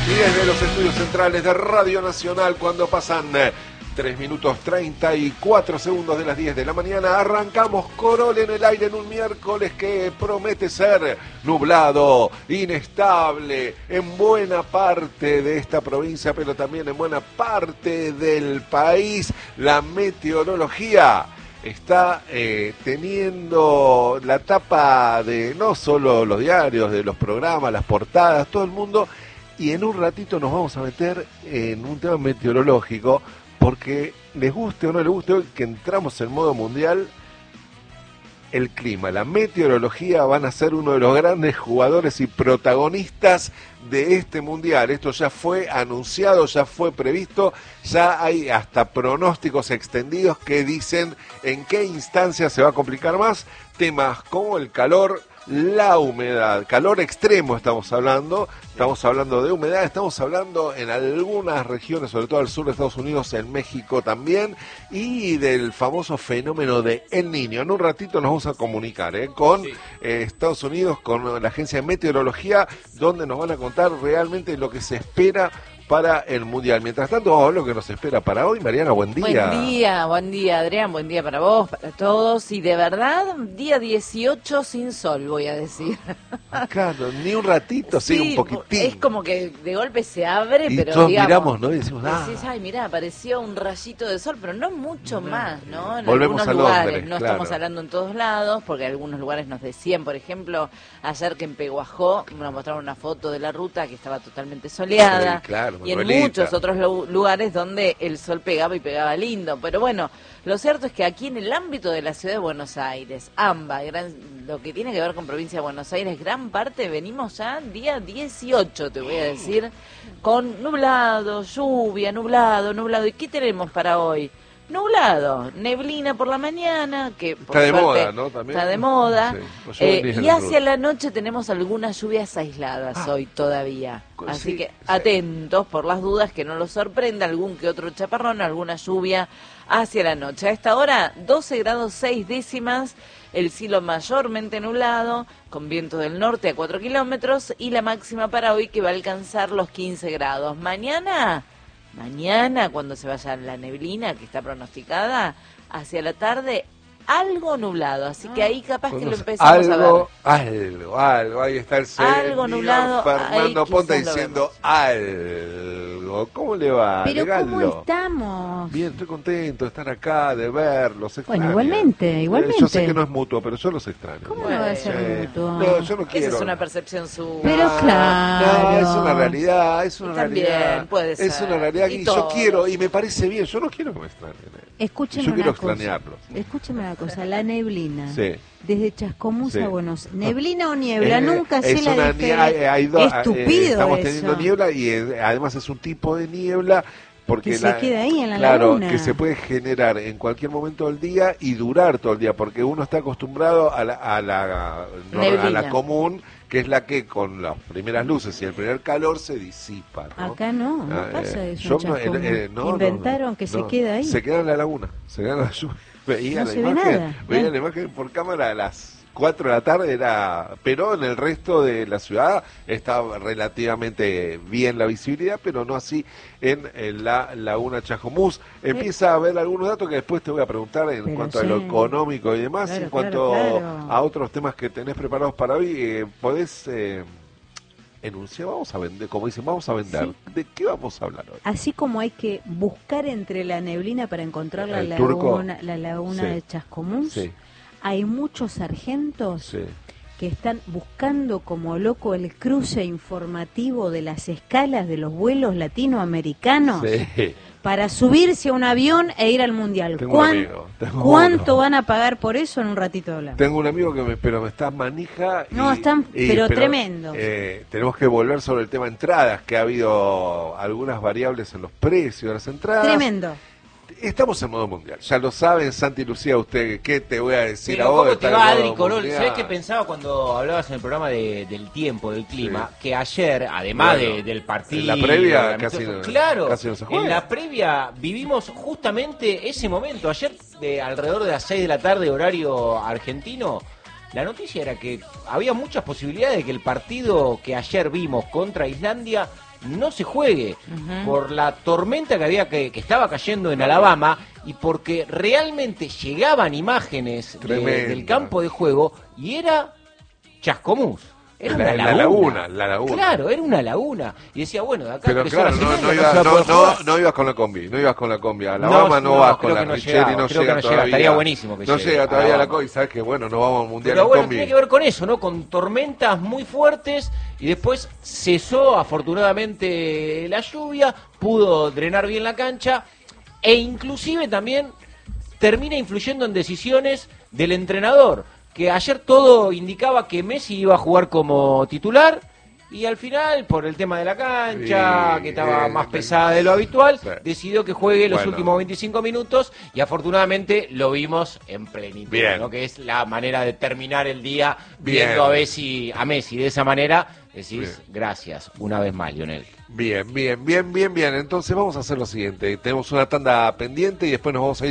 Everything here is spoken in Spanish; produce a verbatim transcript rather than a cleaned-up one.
Y desde los estudios centrales de Radio Nacional, cuando pasan tres minutos treinta y cuatro segundos de las diez de la mañana, arrancamos Corol en el aire en un miércoles que promete ser nublado, inestable en buena parte de esta provincia, pero también en buena parte del país. La meteorología está eh, teniendo la tapa de no solo los diarios, de los programas, las portadas, todo el mundo. Y en un ratito nos vamos a meter en un tema meteorológico, porque les guste o no les guste, hoy que entramos en modo mundial, el clima, la meteorología van a ser uno de los grandes jugadores y protagonistas de este mundial. Esto ya fue anunciado, ya fue previsto, ya hay hasta pronósticos extendidos que dicen en qué instancia se va a complicar más. Temas como el calor, la humedad, calor extremo estamos hablando, estamos hablando de humedad, estamos hablando en algunas regiones, sobre todo al sur de Estados Unidos, en México también, y del famoso fenómeno de El Niño. En un ratito nos vamos a comunicar ¿eh? con sí. eh, Estados Unidos, con la agencia de meteorología, donde nos van a contar realmente lo que se espera para el Mundial. Mientras tanto, vamos a ver lo que nos espera para hoy. Mariana, buen día. Buen día, buen día, Adrián, buen día para vos, para todos. Y de verdad, día dieciocho sin sol, voy a decir. Claro, ni un ratito, sí, sí, un poquitín. Es como que de golpe se abre, y pero todos digamos, miramos, ¿no? Y decimos, ah. Decís, ay, mirá, apareció un rayito de sol, pero no mucho no. más, ¿no? En Volvemos algunos a lugares, Londres, no claro. estamos hablando en todos lados, porque algunos lugares nos decían, por ejemplo, ayer que en Peguajó nos mostraron una foto de la ruta que estaba totalmente soleada. Sí, claro, y en muchos otros lugares donde el sol pegaba y pegaba lindo. Pero bueno, lo cierto es que aquí en el ámbito de la ciudad de Buenos Aires, AMBA, gran, lo que tiene que ver con provincia de Buenos Aires, gran parte venimos ya día dieciocho, te voy a decir, con nublado, lluvia, nublado, nublado. ¿Y qué tenemos para hoy? Nublado, neblina por la mañana, que por está de suerte, moda, ¿no? También está de moda, sí. Pues eh, y hacia la noche tenemos algunas lluvias aisladas ah, hoy todavía, así sí, que sí. atentos por las dudas, que no los sorprenda algún que otro chaparrón, alguna lluvia hacia la noche. A esta hora, doce grados seis décimas, el cielo mayormente nublado, con viento del norte a cuatro kilómetros, y la máxima para hoy que va a alcanzar los quince grados. Mañana... Mañana, cuando se vaya la neblina que está pronosticada, hacia la tarde, algo nublado. Así que ahí capaz que lo empezamos algo, a ver. Algo, algo, ahí está el señor algo nublado, Fernando Ponta diciendo vemos. algo. ¿Cómo le va? Pero Legaldo. ¿cómo estamos? Bien, estoy contento de estar acá, de verlos. Bueno, igualmente, igualmente. Yo sé que no es mutuo, pero yo los extraño. ¿Cómo no va a ser sí. mutuo? No, yo no quiero. Esa es una percepción suya. Pero claro. No, es una realidad, es una También, realidad. puede ser. Es una realidad y, y yo quiero, y me parece bien, yo no quiero que me extrañen. Escúcheme yo quiero una cosa. extrañarlos. Escúcheme una cosa, la neblina. Sí. Desde Chascomús sí. a Buenos Aires. ¿Neblina o niebla? Eh, Nunca sé la una diferencia. Hay, hay do, Estúpido eh, Estamos eso. teniendo niebla y eh, además es un tipo de niebla porque que la, se queda ahí en la claro, laguna. que se puede generar en cualquier momento del día y durar todo el día, porque uno está acostumbrado a la, a la, no, a la común, que es la que con las primeras luces y el primer calor se disipa, ¿no? Acá no, no ah, pasa eh, eso. Yo, eh, eh, no, Inventaron no, no, que no, se queda ahí. Se queda en la laguna, se queda en la lluvia. Veía no la se imagen, ve nada. veía la imagen por cámara a las cuatro de la tarde, era, pero en el resto de la ciudad estaba relativamente bien la visibilidad, pero no así en, en la laguna Chascomús. Empieza a haber algunos datos que después te voy a preguntar en pero cuanto sí. a lo económico y demás, claro, en cuanto claro, claro. a otros temas que tenés preparados para hoy, eh, podés eh, enunciar, vamos a vender, como dicen, vamos a vender. Sí. ¿De qué vamos a hablar hoy? Así como hay que buscar entre la neblina para encontrar la ¿El laguna, turco? la laguna Sí. de Chascomús, Sí. hay muchos sargentos Sí. que están buscando como loco el cruce informativo de las escalas de los vuelos latinoamericanos Sí. para subirse a un avión e ir al mundial. Tengo un ¿Cuán- amigo, tengo ¿Cuánto uno. van a pagar por eso? En un ratito hablamos. Tengo un amigo que me, pero me está manija. Y, No, están, y- pero tremendo. Eh, tenemos que volver sobre el tema entradas, que ha habido algunas variables en los precios de las entradas. Tremendo. Estamos en modo mundial, ya lo saben, Santi Lucía, usted, ¿qué te voy a decir Pero ahora? ¿cómo te Está va, en modo Adri Corol? mundial. ¿Sabés qué pensaba cuando hablabas en el programa de, del tiempo, del clima? Sí. Que ayer, además bueno, de, del partido... En la previa la casi, mito, no, claro, casi no se juega. En la previa vivimos justamente ese momento. Ayer, de alrededor de las seis de la tarde, horario argentino, la noticia era que había muchas posibilidades de que el partido que ayer vimos contra Islandia no se juegue Uh-huh. por la tormenta que había que, que estaba cayendo en Alabama y porque realmente llegaban imágenes de- Tremendo. del campo de juego y era chascomús. Era La- una la laguna. laguna, la laguna. Claro, era una laguna. Y decía, bueno, de acá Pero tres claro, horas y no, media no, no iba- se va a no, poder no, jugar. no ibas con la combi, no ibas con la combi. A Alabama no, No, vas no, con la creo que no Richeri, llegaba, no creo que llega no llega. todavía. Estaría buenísimo que no llegue llega todavía la Alabama. combi, y sabes que bueno, no vamos al mundial Pero en bueno, combi. tiene que ver con eso, ¿no? Con tormentas muy fuertes y después cesó afortunadamente la lluvia, pudo drenar bien la cancha e inclusive también termina influyendo en decisiones del entrenador, que ayer todo indicaba que Messi iba a jugar como titular y al final, por el tema de la cancha, Sí, que estaba eh, más pesada de lo habitual, sí. decidió que juegue los Bueno. últimos veinticinco minutos y afortunadamente lo vimos en plenitud, Bien. ¿no? Que es la manera de terminar el día Bien. viendo a Messi, a Messi. De esa manera decís, Bien. gracias, una vez más, Lionel. Bien, bien, bien, bien, bien. Entonces vamos a hacer lo siguiente. Tenemos una tanda pendiente y después nos vamos a ir